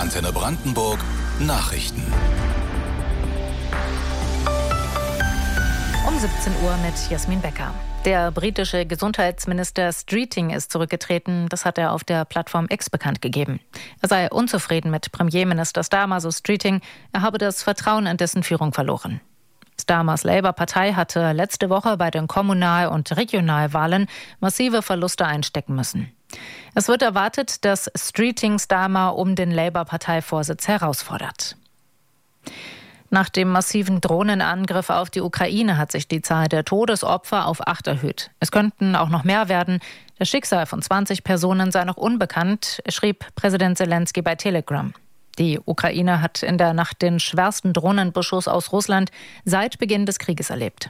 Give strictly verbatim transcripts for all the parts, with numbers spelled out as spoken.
Antenne Brandenburg Nachrichten. Um siebzehn Uhr mit Jasmin Becker. Der britische Gesundheitsminister Streeting ist zurückgetreten. Das hat er auf der Plattform X bekannt gegeben. Er sei unzufrieden mit Premierminister Starmer, so Streeting. Er habe das Vertrauen in dessen Führung verloren. Starmers Labour-Partei hatte letzte Woche bei den Kommunal- und Regionalwahlen massive Verluste einstecken müssen. Es wird erwartet, dass Streeting Starmer um den Labour-Parteivorsitz herausfordert. Nach dem massiven Drohnenangriff auf die Ukraine hat sich die Zahl der Todesopfer auf acht erhöht. Es könnten auch noch mehr werden. Das Schicksal von zwanzig Personen sei noch unbekannt, schrieb Präsident Zelensky bei Telegram. Die Ukraine hat in der Nacht den schwersten Drohnenbeschuss aus Russland seit Beginn des Krieges erlebt.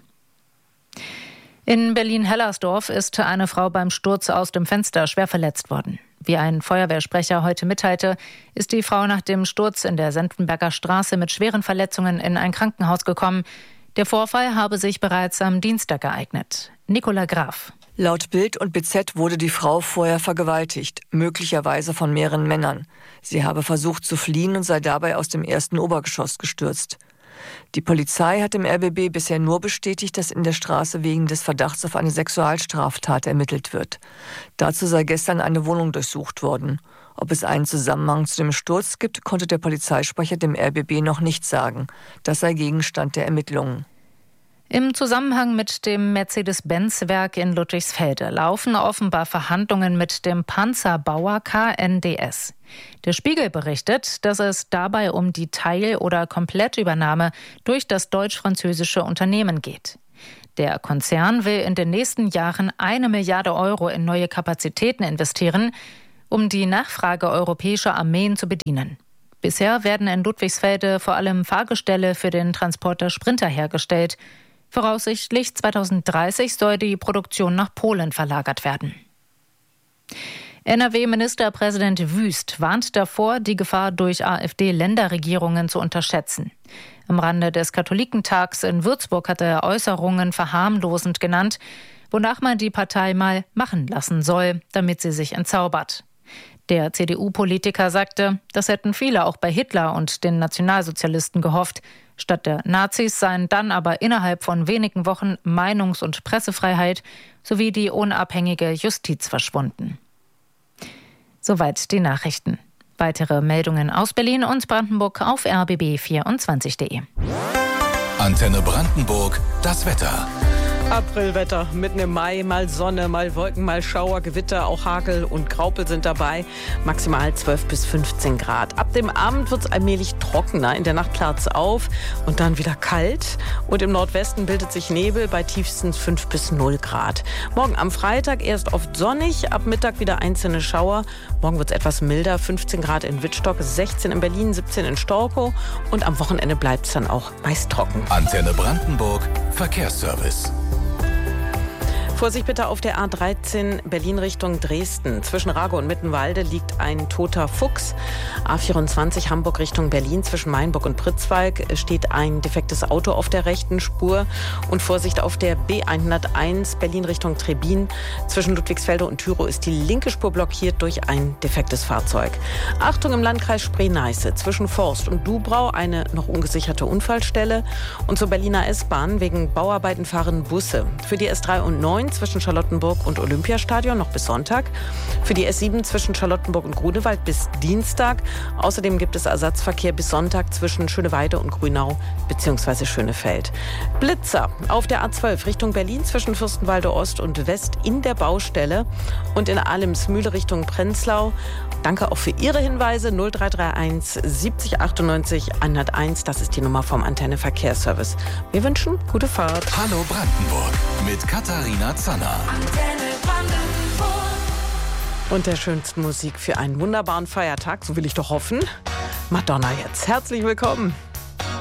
In Berlin-Hellersdorf ist eine Frau beim Sturz aus dem Fenster schwer verletzt worden. Wie ein Feuerwehrsprecher heute mitteilte, ist die Frau nach dem Sturz in der Senftenberger Straße mit schweren Verletzungen in ein Krankenhaus gekommen. Der Vorfall habe sich bereits am Dienstag ereignet. Nicola Graf. Laut Bild und B Z wurde die Frau vorher vergewaltigt, möglicherweise von mehreren Männern. Sie habe versucht zu fliehen und sei dabei aus dem ersten Obergeschoss gestürzt. Die Polizei hat im R B B bisher nur bestätigt, dass in der Straße wegen des Verdachts auf eine Sexualstraftat ermittelt wird. Dazu sei gestern eine Wohnung durchsucht worden. Ob es einen Zusammenhang zu dem Sturz gibt, konnte der Polizeisprecher dem R B B noch nicht sagen. Das sei Gegenstand der Ermittlungen. Im Zusammenhang mit dem Mercedes-Benz-Werk in Ludwigsfelde laufen offenbar Verhandlungen mit dem Panzerbauer K N D S. Der Spiegel berichtet, dass es dabei um die Teil- oder Komplettübernahme durch das deutsch-französische Unternehmen geht. Der Konzern will in den nächsten Jahren eine Milliarde Euro in neue Kapazitäten investieren, um die Nachfrage europäischer Armeen zu bedienen. Bisher werden in Ludwigsfelde vor allem Fahrgestelle für den Transporter Sprinter hergestellt. Voraussichtlich zweitausenddreißig soll die Produktion nach Polen verlagert werden. N R W-Ministerpräsident Wüst warnt davor, die Gefahr durch AfD-Länderregierungen zu unterschätzen. Am Rande des Katholikentags in Würzburg hat er Äußerungen verharmlosend genannt, wonach man die Partei mal machen lassen soll, damit sie sich entzaubert. Der C D U-Politiker sagte, das hätten viele auch bei Hitler und den Nationalsozialisten gehofft. Statt der Nazis seien dann aber innerhalb von wenigen Wochen Meinungs- und Pressefreiheit sowie die unabhängige Justiz verschwunden. Soweit die Nachrichten. Weitere Meldungen aus Berlin und Brandenburg auf r b b vierundzwanzig punkt de. Antenne Brandenburg, das Wetter. Aprilwetter, mitten im Mai, mal Sonne, mal Wolken, mal Schauer, Gewitter, auch Hagel und Graupel sind dabei. Maximal zwölf bis fünfzehn Grad. Ab dem Abend wird es allmählich trockener, in der Nacht klart es auf und dann wieder kalt. Und im Nordwesten bildet sich Nebel bei tiefstens fünf bis null Grad. Morgen am Freitag erst oft sonnig, ab Mittag wieder einzelne Schauer. Morgen wird es etwas milder, fünfzehn Grad in Wittstock, sechzehn in Berlin, siebzehn in Storkow und am Wochenende bleibt es dann auch meist trocken. Antenne Brandenburg, Verkehrsservice. Vorsicht bitte auf der A dreizehn Berlin Richtung Dresden. Zwischen Rago und Mittenwalde liegt ein toter Fuchs. A vierundzwanzig Hamburg Richtung Berlin zwischen Mainburg und Pritzwalk steht ein defektes Auto auf der rechten Spur. Und Vorsicht auf der B hunderteins Berlin Richtung Trebin. Zwischen Ludwigsfelde und Tyrow ist die linke Spur blockiert durch ein defektes Fahrzeug. Achtung im Landkreis Spree-Neiße. Zwischen Forst und Dubrau eine noch ungesicherte Unfallstelle. Und zur Berliner S-Bahn wegen Bauarbeiten fahren Busse. Für die S drei und neun zwischen Charlottenburg und Olympiastadion noch bis Sonntag. Für die S sieben zwischen Charlottenburg und Grunewald bis Dienstag. Außerdem gibt es Ersatzverkehr bis Sonntag zwischen Schöneweide und Grünau bzw. Schönefeld. Blitzer auf der A zwölf Richtung Berlin zwischen Fürstenwalde Ost und West in der Baustelle und in Alemsmühle Richtung Prenzlau. Danke auch für Ihre Hinweise. null drei drei eins siebzig achtundneunzig hunderteins, das ist die Nummer vom Antenne Verkehrsservice. Wir wünschen gute Fahrt. Hallo Brandenburg mit Katharina Zanner. Antenne Brandenburg. Und der schönsten Musik für einen wunderbaren Feiertag, so will ich doch hoffen. Madonna jetzt. Herzlich willkommen.